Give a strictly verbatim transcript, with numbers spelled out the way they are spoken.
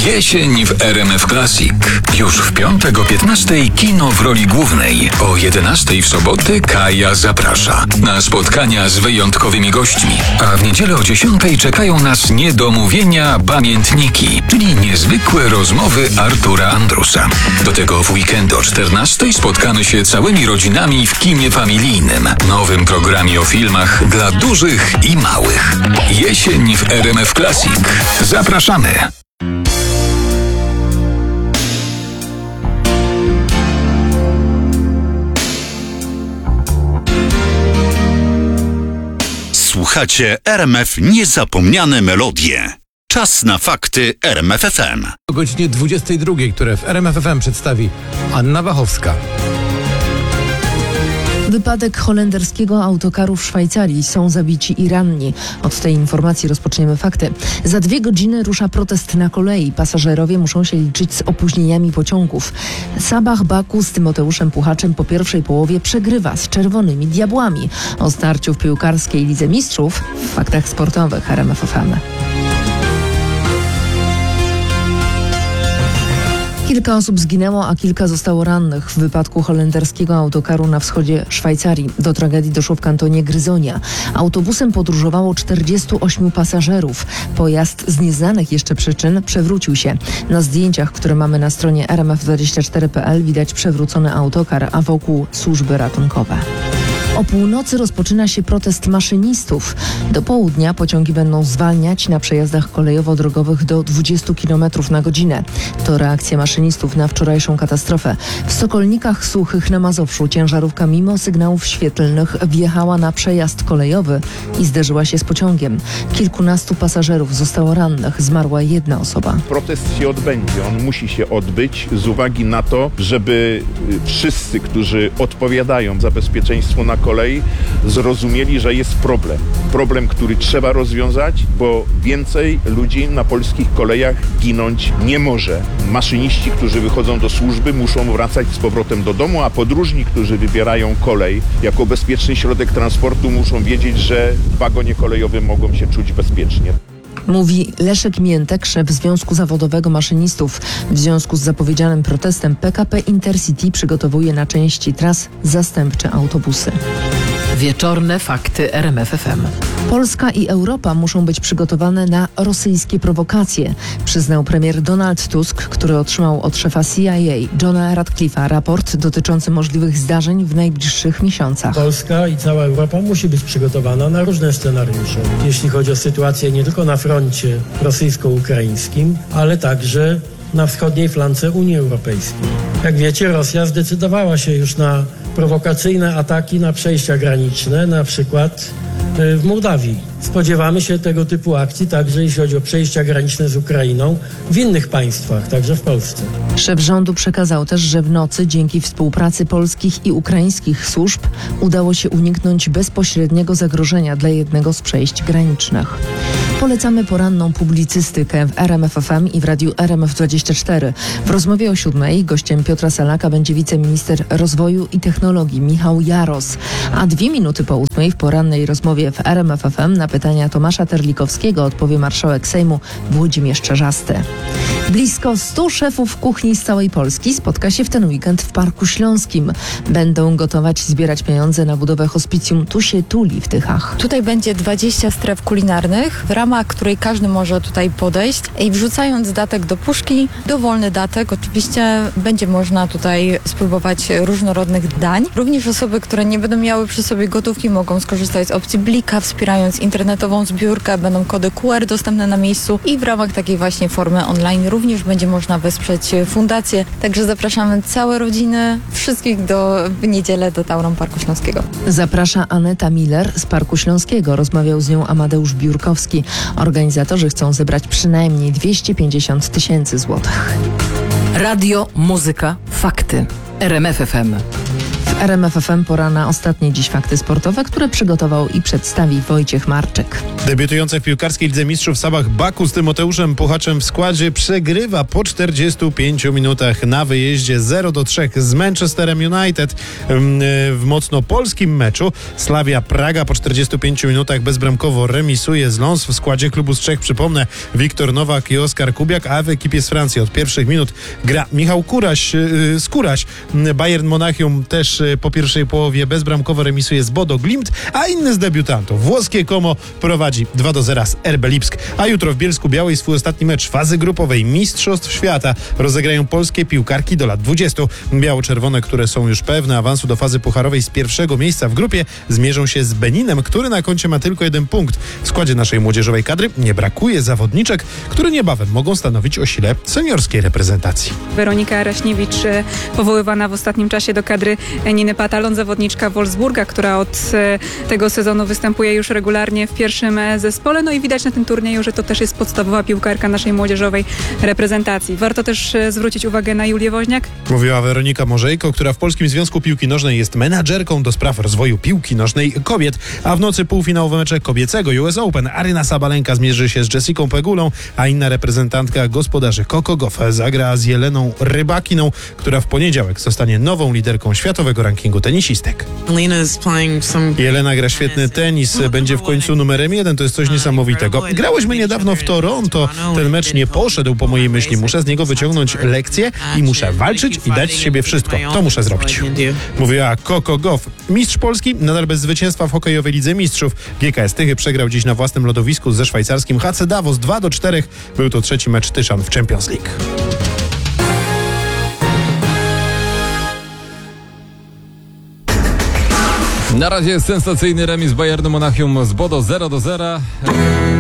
Jesień w R M F Classic. Już w piątek o piętnastej kino w roli głównej. O jedenastej w soboty Kaja zaprasza na spotkania z wyjątkowymi gośćmi. A w niedzielę o dziesiątej czekają nas niedomówienia pamiętniki, czyli niezwykłe rozmowy Artura Andrusa. Do tego w weekend o czternastej spotkamy się całymi rodzinami w kinie familijnym. Nowym programie o filmach dla dużych i małych. Jesień w R M F Classic. Zapraszamy! Słuchacie R M F Niezapomniane Melodie. Czas na fakty R M F F M. O godzinie dwudziestej drugiej, które w R M F F M przedstawi Anna Wachowska. Wypadek holenderskiego autokaru w Szwajcarii. Są zabici i ranni. Od tej informacji rozpoczniemy fakty. Za dwie godziny rusza protest na kolei. Pasażerowie muszą się liczyć z opóźnieniami pociągów. Sabah Baku z Tymoteuszem Puchaczem po pierwszej połowie przegrywa z Czerwonymi Diabłami. O starciu w piłkarskiej Lidze Mistrzów w faktach sportowych R M F F M. Kilka osób zginęło, a kilka zostało rannych w wypadku holenderskiego autokaru na wschodzie Szwajcarii. Do tragedii doszło w kantonie Gryzonia. Autobusem podróżowało czterdziestu ośmiu pasażerów. Pojazd z nieznanych jeszcze przyczyn przewrócił się. Na zdjęciach, które mamy na stronie R M F dwadzieścia cztery kropka p l widać przewrócony autokar, a wokół służby ratunkowe. O północy rozpoczyna się protest maszynistów. Do południa pociągi będą zwalniać na przejazdach kolejowo-drogowych do dwudziestu kilometrów na godzinę. To reakcja maszynistów na wczorajszą katastrofę. W Sokolnikach Suchych na Mazowszu ciężarówka mimo sygnałów świetlnych wjechała na przejazd kolejowy i zderzyła się z pociągiem. Kilkunastu pasażerów zostało rannych. Zmarła jedna osoba. Protest się odbędzie. On musi się odbyć z uwagi na to, żeby wszyscy, którzy odpowiadają za bezpieczeństwo na kolei, zrozumieli, że jest problem. Problem, który trzeba rozwiązać, bo więcej ludzi na polskich kolejach ginąć nie może. Maszyniści, którzy wychodzą do służby, muszą wracać z powrotem do domu, a podróżni, którzy wybierają kolej jako bezpieczny środek transportu, muszą wiedzieć, że w wagonie kolejowym mogą się czuć bezpiecznie. Mówi Leszek Miętek, szef Związku Zawodowego Maszynistów. W związku z zapowiedzianym protestem P K P Intercity przygotowuje na części tras zastępcze autobusy. Wieczorne fakty R M F F M. Polska i Europa muszą być przygotowane na rosyjskie prowokacje, przyznał premier Donald Tusk, który otrzymał od szefa C I A Johna Radcliffe'a raport dotyczący możliwych zdarzeń w najbliższych miesiącach. Polska i cała Europa musi być przygotowana na różne scenariusze, jeśli chodzi o sytuację nie tylko na froncie rosyjsko-ukraińskim, ale także na wschodniej flance Unii Europejskiej. Jak wiecie, Rosja zdecydowała się już na prowokacyjne ataki na przejścia graniczne, na przykład w Mołdawii. Spodziewamy się tego typu akcji także jeśli chodzi o przejścia graniczne z Ukrainą w innych państwach, także w Polsce. Szef rządu przekazał też, że w nocy dzięki współpracy polskich i ukraińskich służb udało się uniknąć bezpośredniego zagrożenia dla jednego z przejść granicznych. Polecamy poranną publicystykę w R M F F M i w radiu R M F dwadzieścia cztery. W rozmowie o siódmej gościem Piotra Salaka będzie wiceminister rozwoju i technologii Michał Jaros, a dwie minuty po ósmej w porannej rozmowie w R M F F M na pytania Tomasza Terlikowskiego odpowie marszałek Sejmu Włodzimierz Czarzasty. Blisko stu szefów kuchni z całej Polski spotka się w ten weekend w Parku Śląskim. Będą gotować i zbierać pieniądze na budowę hospicjum Tu się tuli w Tychach. Tutaj będzie dwadzieścia stref kulinarnych, w ramach której każdy może tutaj podejść i wrzucając datek do puszki, dowolny datek, oczywiście będzie można tutaj spróbować różnorodnych dań. Również osoby, które nie będą miały przy sobie gotówki, mogą skorzystać z opcji Blika, wspierając internetową zbiórkę, będą kody Q R dostępne na miejscu i w ramach takiej właśnie formy online również będzie można wesprzeć fundację. Także zapraszamy całe rodziny, wszystkich do w niedzielę do Tauron Parku Śląskiego. Zaprasza Aneta Miller z Parku Śląskiego. Rozmawiał z nią Amadeusz Biurkowski. Organizatorzy chcą zebrać przynajmniej dwieście pięćdziesiąt tysięcy złotych. Radio, muzyka, fakty. R M F F M. R M F F M pora na ostatnie dziś fakty sportowe, które przygotował i przedstawi Wojciech Marczyk. Debiutująca w piłkarskiej Lidze Mistrzów Sabah Baku z Tymoteuszem Puchaczem w składzie przegrywa po czterdziestu pięciu minutach na wyjeździe zero do trzech z Manchesterem United. W mocno polskim meczu Slavia Praga po czterdziestu pięciu minutach bezbramkowo remisuje z Lens. W składzie klubu z Czech, przypomnę, Wiktor Nowak i Oskar Kubiak, a w ekipie z Francji od pierwszych minut gra Michał Kuraś, Skóraś. Bayern Monachium też po pierwszej połowie bezbramkowo remisuje z Bodo Glimt, a inny z debiutantów, włoskie Como, prowadzi dwa do zera z R B Lipsk. A jutro w Bielsku Białej swój ostatni mecz fazy grupowej Mistrzostw Świata rozegrają polskie piłkarki do lat dwudziestu. Biało-czerwone, które są już pewne awansu do fazy pucharowej z pierwszego miejsca w grupie, zmierzą się z Beninem, który na koncie ma tylko jeden punkt. W składzie naszej młodzieżowej kadry nie brakuje zawodniczek, które niebawem mogą stanowić o sile seniorskiej reprezentacji. Weronika Raśniewicz, powoływana w ostatnim czasie do kadry Niny Patalon, zawodniczka Wolfsburga, która od tego sezonu występuje już regularnie w pierwszym zespole. No i widać na tym turnieju, że to też jest podstawowa piłkarka naszej młodzieżowej reprezentacji. Warto też zwrócić uwagę na Julię Woźniak. Mówiła Weronika Morzejko, która w Polskim Związku Piłki Nożnej jest menadżerką do spraw rozwoju piłki nożnej kobiet. A w nocy półfinałowe mecze kobiecego U S Open Aryna Sabalenka zmierzy się z Jessiką Pegulą, a inna reprezentantka gospodarzy Coco Gauff zagra z Jeleną Rybakiną, która w poniedziałek zostanie nową liderką światowego rankingu tenisistek. Jelena gra świetny tenis, będzie w końcu numerem jeden, to jest coś niesamowitego. Grałyśmy niedawno w Toronto, ten mecz nie poszedł po mojej myśli, muszę z niego wyciągnąć lekcję i muszę walczyć i dać z siebie wszystko. To muszę zrobić. Mówiła Coco Gauff. Mistrz Polski nadal bez zwycięstwa w hokejowej Lidze Mistrzów. G K S Tychy przegrał dziś na własnym lodowisku ze szwajcarskim H C Davos dwa do czterech. Był to trzeci mecz Tyszan w Champions League. Na razie sensacyjny remis Bayernu Monachium z Bodo zero do zera.